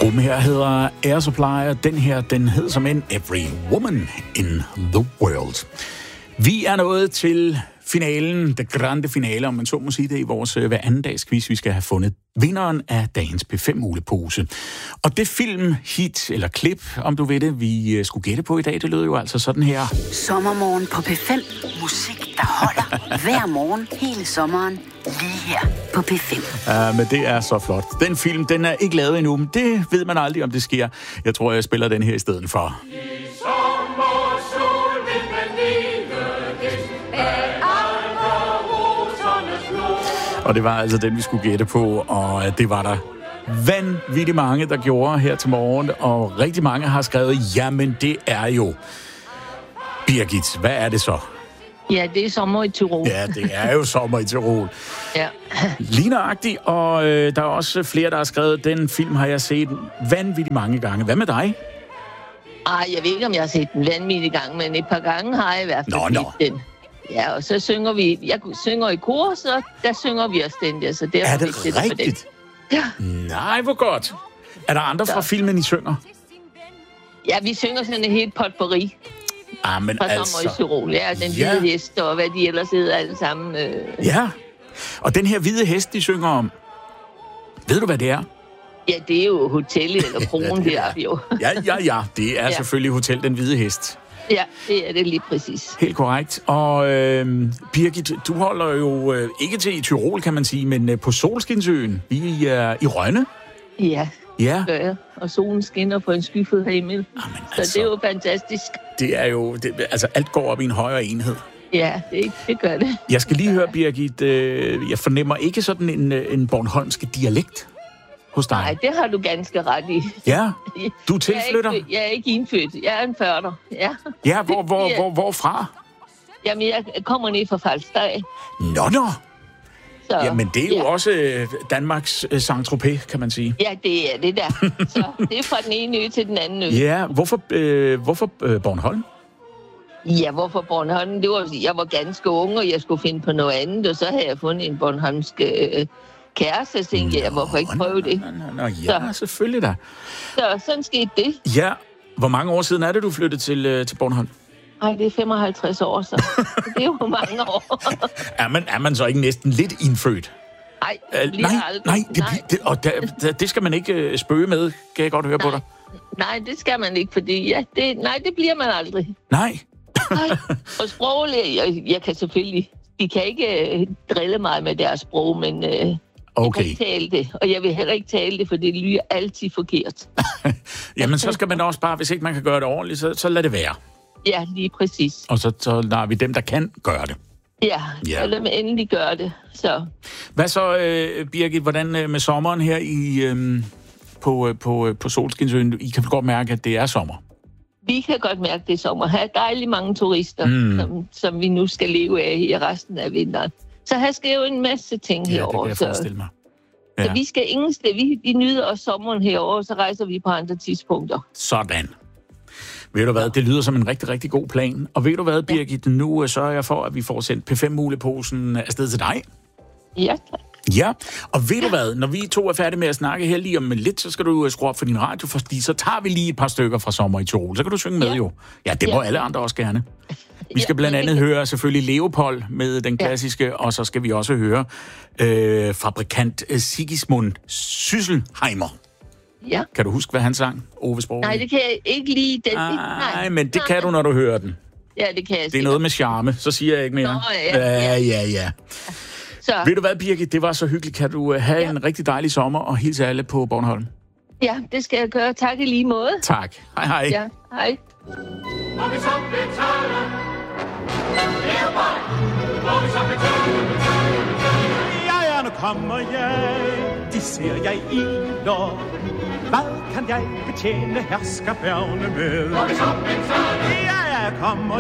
Gruppen her hedder Air Supply, og den her, den hed som en Every Woman in the World. Vi er nået til finalen, det grande finale, om man så må sige det, i vores hver anden dags quiz. Vi skal have fundet vinderen af dagens P5-mulepose. Og det film, hit eller klip, om du ved det, vi skulle gætte på i dag, det lød jo altså sådan her. Sommermorgen på P5. Musik, der holder hver morgen hele sommeren. Lige her på P5. Ja, men det er så flot. Den film, den er ikke lavet endnu, men det ved man aldrig, om det sker. Jeg tror, jeg spiller den her i stedet for. Og det var altså den, vi skulle gætte på, og det var der vanvittigt mange, der gjorde her til morgen, og rigtig mange har skrevet, jamen det er jo Birgit. Hvad er det så? Ja, det er Sommer i Tyrol. Ja, det er jo Sommer i Tyrol. Ja. Lige nøjagtigt, og der er også flere, der har skrevet, den film har jeg set vanvittigt mange gange. Hvad med dig? Jeg ved ikke, om jeg har set den vanvittige gang, men et par gange har jeg i hvert fald set den. Ja, og så synger vi, jeg synger i kor, så der synger vi også den der, så det er det rigtigt? Ja. Nej, hvor godt. Er der andre fra filmen, I synger? Ja, vi synger sådan et helt potpourri. Men fra altså... Sommer i Tyrol, ja, den hvide hest, og hvad de ellers hedder alle sammen. Ja, og den her hvide hest, de synger om, ved du, hvad det er? Ja, det er jo hotellet eller kronen deroppe jo. Ja, det er selvfølgelig Hotel Den Hvide Hest. Ja, det er det lige præcis. Helt korrekt. Og Birgit, du holder jo ikke til i Tyrol, kan man sige, men på Solskinsøen. Vi er i Rønne. Ja, gør jeg. Og solen skinner på en skyfed himmel. Så det er jo fantastisk. Det er jo... altså, alt går op i en højere enhed. Ja, det gør det. Jeg skal lige høre, Birgit, jeg fornemmer ikke sådan en bornholmsk dialekt hos dig. Nej, det har du ganske ret i. Ja, du er tilflytter? Jeg er ikke indfødt. Jeg er en førter, ja. Ja, hvorfra? Jamen, jeg kommer ned fra Falstad. Nå. Så, jamen, det er jo også Danmarks Saint-Tropez, kan man sige. Ja, det er det der. Så det er fra den ene ø til den anden ø. Ja, hvorfor Bornholm? Ja, hvorfor Bornholm? Det var, jeg var ganske ung, og jeg skulle finde på noget andet, og så havde jeg fundet en bornholmsk kæreste, så tænkte jeg, hvorfor ikke prøve det? Nå, ja, selvfølgelig da. Så sådan skete det. Ja, hvor mange år siden er det, du flyttede til Bornholm? Nej, det er 55 år, så det er jo mange år. er man så ikke næsten lidt indfødt? Nej, det skal man ikke spøge med, kan jeg godt høre på dig. Nej, det skal man ikke, fordi det bliver man aldrig. Nej. Og sprogligt, jeg kan selvfølgelig, de kan ikke drille mig med deres sprog, men jeg kan ikke tale det, og jeg vil heller ikke tale det, for det lyder altid forkert. Jamen, så skal man også bare, hvis ikke man kan gøre det ordentligt, så lad det være. Ja, lige præcis. Og så lader vi dem, der kan gøre det. Ja. Så lad mig endelig gøre det. Så. Hvad så, Birgit, hvordan med sommeren her på Solskinsøen? I kan godt mærke, at det er sommer. Vi kan godt mærke, at det er sommer. Her er dejligt mange turister, som vi nu skal leve af i resten af vinteren. Så her sker jo en masse ting herovre. Ja, det kan jeg forestille mig. Ja. Så vi skal ingen sted. Vi nyder også sommeren herovre, så rejser vi på andre tidspunkter. Sådan. Ved du hvad, det lyder som en rigtig, rigtig god plan. Og ved du hvad, Birgit, nu sørger jeg for, at vi får sendt P5-muleposen afsted til dig. Ja, tak. Ja, og ved du hvad, når vi to er færdige med at snakke her lige om lidt, så skal du skrue op for din radio, fordi så tager vi lige et par stykker fra Sommer i Tyrol. Så kan du synge med jo. Ja, det må alle andre også gerne. Vi skal blandt andet høre selvfølgelig Leopold med den klassiske, og så skal vi også høre fabrikant Sigismund Sysselheimer. Ja. Kan du huske, hvad han sang? Ove Sprogøe? Nej, det kan jeg ikke lige. Nej, men det kan du, når du hører den. Ja, det kan jeg. Det er noget med charme, så siger jeg ikke mere. Nå, ja. Så. Ved du hvad, Birgit? Det var så hyggeligt. Kan du have en rigtig dejlig sommer og hilse alle på Bornholm? Ja, det skal jeg gøre. Tak i lige måde. Tak. Hej. Ja, hej. Nu kommer jeg, de ser jeg iler. Hvad kan jeg betjene herskaberne med? Jeg kommer